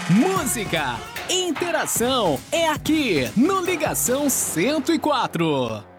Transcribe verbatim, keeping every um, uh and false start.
Música, interação é aqui no Ligação cento e quatro.